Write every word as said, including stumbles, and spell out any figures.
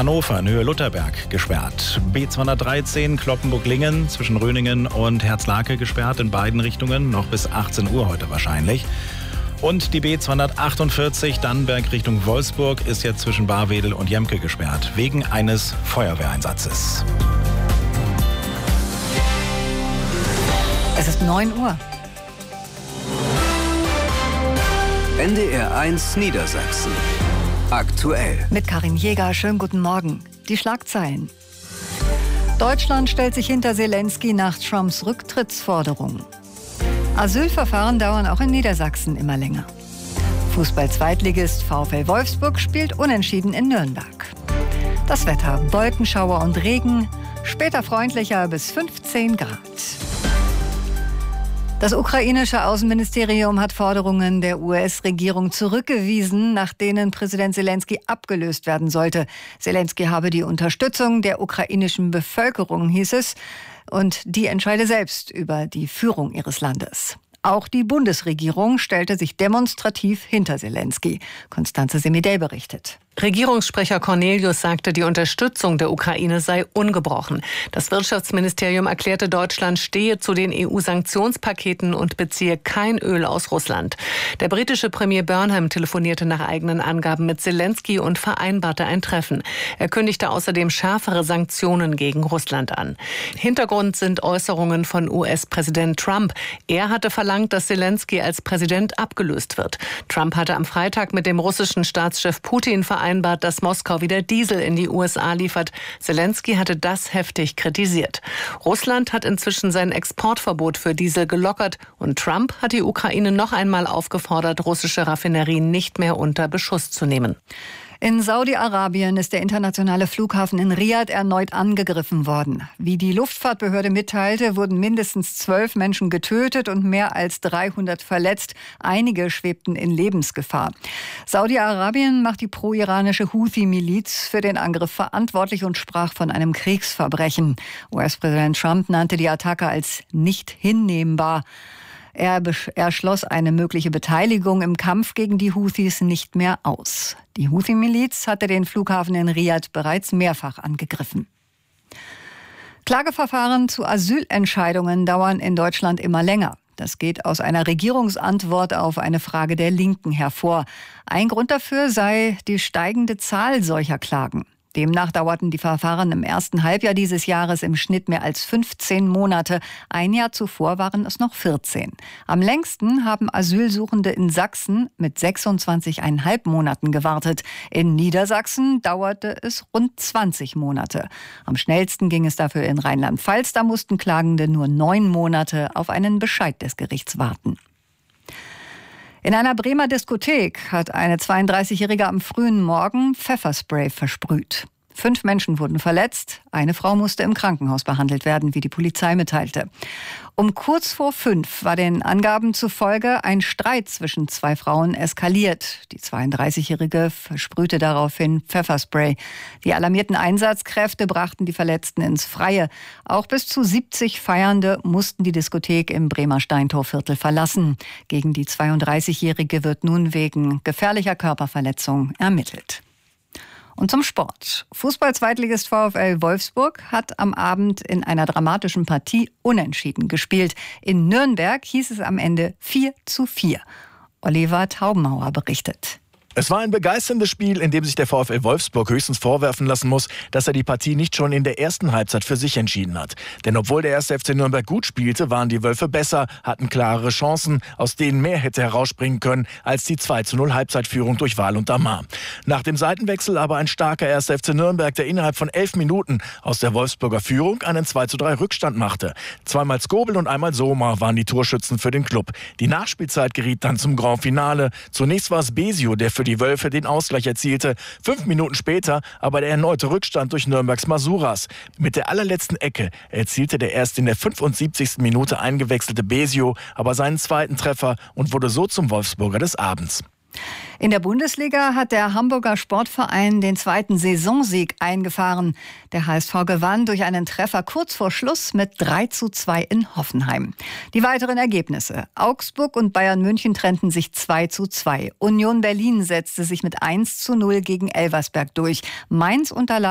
Hannover in Höhe Lutherberg gesperrt. B zweihundertdreizehn Cloppenburg-Lingen zwischen Röningen und Herzlake gesperrt in beiden Richtungen, noch bis achtzehn Uhr heute wahrscheinlich. Und die B zweihundertachtundvierzig Dannenberg Richtung Wolfsburg ist jetzt zwischen Barwedel und Jemke gesperrt, wegen eines Feuerwehreinsatzes. Es ist neun Uhr. N D R eins Niedersachsen. Aktuell. Mit Karin Jäger, schönen guten Morgen. Die Schlagzeilen. Deutschland stellt sich hinter Zelensky nach Trumps Rücktrittsforderung. Asylverfahren dauern auch in Niedersachsen immer länger. Fußball-Zweitligist VfL Wolfsburg spielt unentschieden in Nürnberg. Das Wetter: Wolkenschauer und Regen, später freundlicher bis fünfzehn Grad. Das ukrainische Außenministerium hat Forderungen der U S-Regierung zurückgewiesen, nach denen Präsident Zelensky abgelöst werden sollte. Zelensky habe die Unterstützung der ukrainischen Bevölkerung, hieß es, und die entscheide selbst über die Führung ihres Landes. Auch die Bundesregierung stellte sich demonstrativ hinter Zelensky. Konstanze Semidey berichtet. Regierungssprecher Cornelius sagte, die Unterstützung der Ukraine sei ungebrochen. Das Wirtschaftsministerium erklärte, Deutschland stehe zu den E U-Sanktionspaketen und beziehe kein Öl aus Russland. Der britische Premier Burnham telefonierte nach eigenen Angaben mit Zelensky und vereinbarte ein Treffen. Er kündigte außerdem schärfere Sanktionen gegen Russland an. Hintergrund sind Äußerungen von U S-Präsident Trump. Er hatte verlangt, dass Zelensky als Präsident abgelöst wird. Trump hatte am Freitag mit dem russischen Staatschef Putin vereinbart, vereinbart, dass Moskau wieder Diesel in die U S A liefert. Zelensky hatte das heftig kritisiert. Russland hat inzwischen sein Exportverbot für Diesel gelockert und Trump hat die Ukraine noch einmal aufgefordert, russische Raffinerien nicht mehr unter Beschuss zu nehmen. In Saudi-Arabien ist der internationale Flughafen in Riad erneut angegriffen worden. Wie die Luftfahrtbehörde mitteilte, wurden mindestens zwölf Menschen getötet und mehr als dreihundert verletzt. Einige schwebten in Lebensgefahr. Saudi-Arabien macht die pro-iranische Houthi-Miliz für den Angriff verantwortlich und sprach von einem Kriegsverbrechen. U S-Präsident Trump nannte die Attacke als nicht hinnehmbar. Er, er schloss eine mögliche Beteiligung im Kampf gegen die Houthis nicht mehr aus. Die Houthi-Miliz hatte den Flughafen in Riad bereits mehrfach angegriffen. Klageverfahren zu Asylentscheidungen dauern in Deutschland immer länger. Das geht aus einer Regierungsantwort auf eine Frage der Linken hervor. Ein Grund dafür sei die steigende Zahl solcher Klagen. Demnach dauerten die Verfahren im ersten Halbjahr dieses Jahres im Schnitt mehr als fünfzehn Monate. Ein Jahr zuvor waren es noch vierzehn. Am längsten haben Asylsuchende in Sachsen mit sechsundzwanzig Komma fünf Monaten gewartet. In Niedersachsen dauerte es rund zwanzig Monate. Am schnellsten ging es dafür in Rheinland-Pfalz. Da mussten Klagende nur neun Monate auf einen Bescheid des Gerichts warten. In einer Bremer Diskothek hat eine zweiunddreißigjährige am frühen Morgen Pfefferspray versprüht. Fünf Menschen wurden verletzt. Eine Frau musste im Krankenhaus behandelt werden, wie die Polizei mitteilte. Um kurz vor fünf war den Angaben zufolge ein Streit zwischen zwei Frauen eskaliert. Die zweiunddreißigjährige versprühte daraufhin Pfefferspray. Die alarmierten Einsatzkräfte brachten die Verletzten ins Freie. Auch bis zu siebzig Feiernde mussten die Diskothek im Bremer Steintorviertel verlassen. Gegen die zweiunddreißigjährige wird nun wegen gefährlicher Körperverletzung ermittelt. Und zum Sport. Fußball-Zweitligist VfL Wolfsburg hat am Abend in einer dramatischen Partie unentschieden gespielt. In Nürnberg hieß es am Ende vier zu vier. Oliver Taubenmauer berichtet. Es war ein begeisterndes Spiel, in dem sich der VfL Wolfsburg höchstens vorwerfen lassen muss, dass er die Partie nicht schon in der ersten Halbzeit für sich entschieden hat. Denn obwohl der erste F C Nürnberg gut spielte, waren die Wölfe besser, hatten klarere Chancen, aus denen mehr hätte herausspringen können als die zwei zu null Halbzeitführung durch Wahl und Damar. Nach dem Seitenwechsel aber ein starker erster F C Nürnberg, der innerhalb von elf Minuten aus der Wolfsburger Führung einen zwei zu drei Rückstand machte. Zweimal Skobel und einmal Sommer waren die Torschützen für den Club. Die Nachspielzeit geriet dann zum Grand Finale. Zunächst war es Besio, der für die Wölfe den Ausgleich erzielte. Fünf Minuten später aber der erneute Rückstand durch Nürnbergs Masuras. Mit der allerletzten Ecke erzielte der erst in der fünfundsiebzigsten Minute eingewechselte Besio aber seinen zweiten Treffer und wurde so zum Wolfsburger des Abends. In der Bundesliga hat der Hamburger Sportverein den zweiten Saisonsieg eingefahren. Der H S V gewann durch einen Treffer kurz vor Schluss mit drei zu zwei in Hoffenheim. Die weiteren Ergebnisse: Augsburg und Bayern München trennten sich zwei zu zwei. Union Berlin setzte sich mit eins zu null gegen Elversberg durch. Mainz unterlag